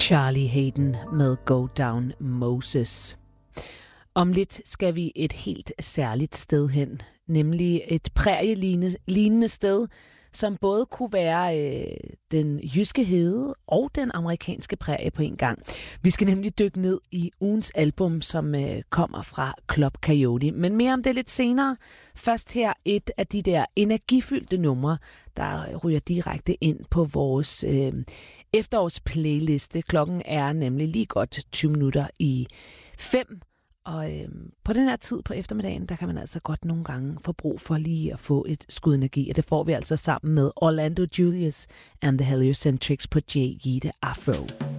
Charlie Hayden med Go Down Moses. Om lidt skal vi et helt særligt sted hen, nemlig et prærielignende sted, som både kunne være den jyske hede og den amerikanske prærie på en gang. Vi skal nemlig dykke ned i ugens album, som kommer fra Club Coyote. Men mere om det lidt senere. Først her et af de der energifyldte numre, der ryger direkte ind på vores efterårsplayliste. Klokken er nemlig lige godt 20 minutter i 5. Og på den her tid på eftermiddagen, der kan man altså godt nogle gange få brug for lige at få et skud energi. Og det får vi altså sammen med Orlando Julius and the Heliocentrics på J. Yeater Afro.